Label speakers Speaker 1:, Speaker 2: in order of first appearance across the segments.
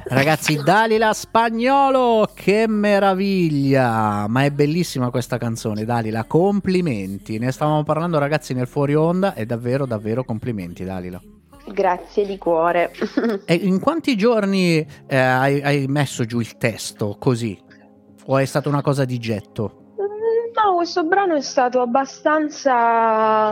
Speaker 1: Ragazzi, Dalila Spagnolo, che meraviglia! Ma è bellissima questa canzone, Dalila, complimenti. Ne stavamo parlando, ragazzi, nel fuori onda, e davvero davvero complimenti, Dalila.
Speaker 2: Grazie di cuore.
Speaker 1: E in quanti giorni hai messo giù il testo così? O è stata una cosa di getto?
Speaker 2: No, questo brano è stato abbastanza...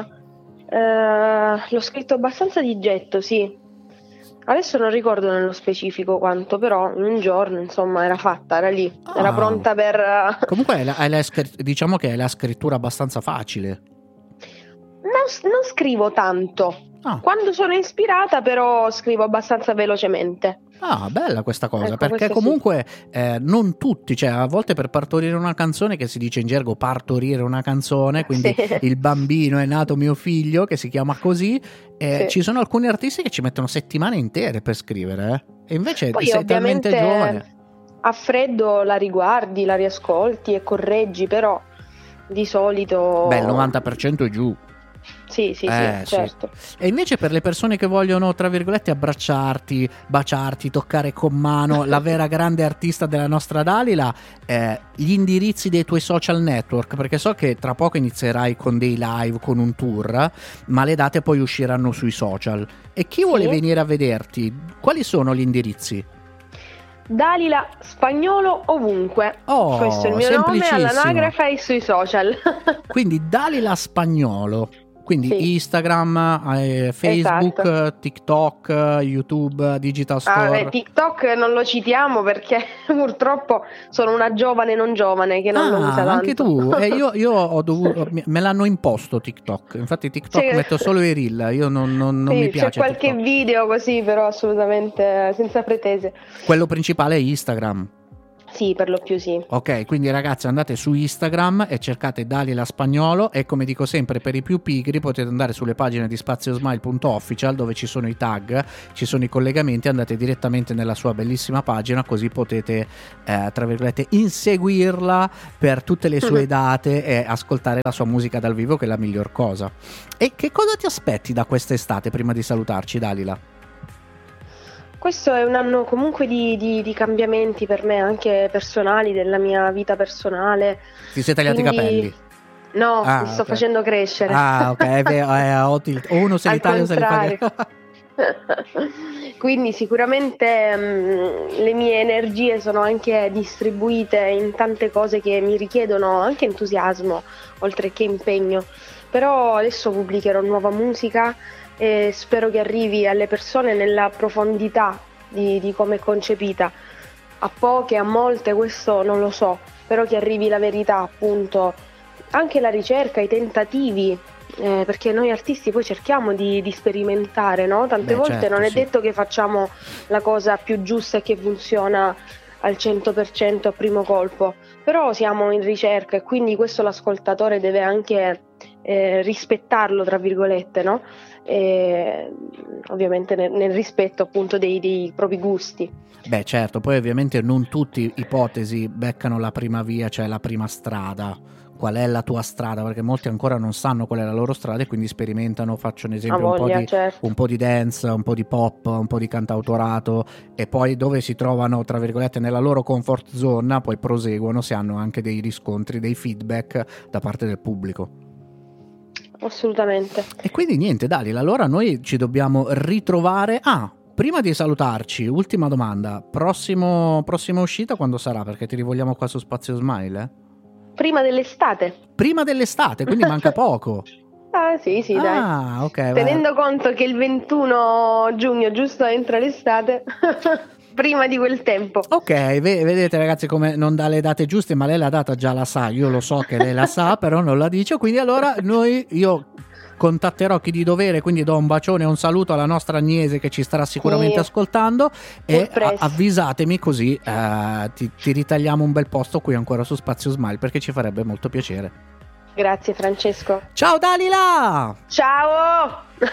Speaker 2: l'ho scritto abbastanza di getto, sì. Adesso non ricordo nello specifico quanto, però in un giorno, insomma, era fatta, era lì, era pronta per...
Speaker 1: Comunque diciamo che è la scrittura abbastanza facile.
Speaker 2: Non scrivo tanto. Quando sono ispirata, però scrivo abbastanza velocemente.
Speaker 1: Bella questa cosa,
Speaker 2: Ecco,
Speaker 1: perché comunque non tutti, cioè a volte per partorire una canzone, che si dice in gergo partorire una canzone, quindi
Speaker 2: Sì.
Speaker 1: il bambino è nato mio figlio, che si chiama così,
Speaker 2: Sì.
Speaker 1: ci sono alcuni artisti che ci mettono settimane intere per scrivere, e invece
Speaker 2: Poi
Speaker 1: sei talmente giovane.
Speaker 2: A freddo la riguardi, la riascolti e correggi, però di solito...
Speaker 1: Beh, il 90% è giù.
Speaker 2: Sì, certo.
Speaker 1: E invece per le persone che vogliono, tra virgolette, abbracciarti, baciarti, toccare con mano la vera grande artista della nostra Dalila, gli indirizzi dei tuoi social network, perché so che tra poco inizierai con dei live, con un tour, ma le date poi usciranno sui social. E chi vuole venire a vederti, quali sono gli indirizzi?
Speaker 2: Dalila Spagnolo ovunque. Questo è il mio nome all'anagrafe e sui social.
Speaker 1: Quindi Dalila Spagnolo. Quindi Instagram, Facebook,
Speaker 2: esatto.
Speaker 1: TikTok, YouTube, Digital Store.
Speaker 2: TikTok non lo citiamo perché purtroppo sono una giovane non giovane che non lo usa tanto.
Speaker 1: Anche tu? Io ho dovuto, me l'hanno imposto TikTok. Infatti TikTok metto solo i reel. Io non mi piace.
Speaker 2: C'è qualche
Speaker 1: TikTok.
Speaker 2: video così, però assolutamente senza pretese.
Speaker 1: Quello principale è Instagram.
Speaker 2: Sì, per lo più sì.
Speaker 1: Ok, quindi ragazzi andate su Instagram e cercate Dalila Spagnolo, e come dico sempre, per i più pigri potete andare sulle pagine di spaziosmile.official, dove ci sono i tag, ci sono i collegamenti, andate direttamente nella sua bellissima pagina, così potete tra virgolette inseguirla per tutte le sue date e ascoltare la sua musica dal vivo, che è la miglior cosa. E che cosa ti aspetti da quest'estate prima di salutarci, Dalila?
Speaker 2: Questo è un anno comunque di cambiamenti per me, anche personali, della mia vita personale.
Speaker 1: Ti sei tagliati i capelli?
Speaker 2: No, li sto facendo crescere.
Speaker 1: Ok, uno se li taglia o se li fa.
Speaker 2: Quindi sicuramente le mie energie sono anche distribuite in tante cose che mi richiedono anche entusiasmo, oltre che impegno. Però adesso pubblicherò nuova musica e spero che arrivi alle persone nella profondità di come è concepita. A poche, a molte, questo non lo so, però che arrivi la verità, appunto, anche la ricerca, i tentativi, perché noi artisti poi cerchiamo di sperimentare, no? Tante volte certo, non è detto che facciamo la cosa più giusta e che funziona al 100% a primo colpo, però siamo in ricerca e quindi questo l'ascoltatore deve anche rispettarlo, tra virgolette, no? Ovviamente nel rispetto appunto dei propri gusti.
Speaker 1: Beh certo, poi ovviamente non tutti, ipotesi, beccano la prima via, cioè la prima strada. Qual è la tua strada? Perché molti ancora non sanno qual è la loro strada e quindi sperimentano, faccio un esempio, un po' di dance, un po' di pop, un po' di cantautorato, e poi dove si trovano, tra virgolette, nella loro comfort zone, poi proseguono se hanno anche dei riscontri, dei feedback da parte del pubblico.
Speaker 2: Assolutamente.
Speaker 1: E quindi niente, Dalila, allora noi ci dobbiamo ritrovare. Prima di salutarci, ultima domanda, prossima uscita quando sarà? Perché ti rivogliamo qua su Spazio Smile,
Speaker 2: Prima dell'estate.
Speaker 1: Prima dell'estate, quindi manca poco.
Speaker 2: Sì, dai.
Speaker 1: Ok.
Speaker 2: Tenendo conto che il 21 giugno giusto entra l'estate, prima di quel tempo.
Speaker 1: Ok, vedete ragazzi come non dà le date giuste, ma lei la data già la sa, io lo so che lei la sa, però non la dice, quindi allora io contatterò chi di dovere, quindi do un bacione e un saluto alla nostra Agnese che ci starà sicuramente ascoltando, e avvisatemi così ti ritagliamo un bel posto qui ancora su Spazio Smile, perché ci farebbe molto piacere.
Speaker 2: Grazie Francesco.
Speaker 1: Ciao Dalila!
Speaker 2: Ciao!